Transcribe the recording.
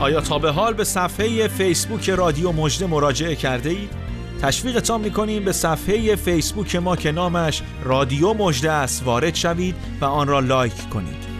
آیا تا به حال به صفحه فیسبوک رادیو مژده مراجعه کرده اید؟ تشویقتان می‌کنیم به صفحه فیسبوک ما که نامش رادیو مژده است وارد شوید و آن را لایک کنید.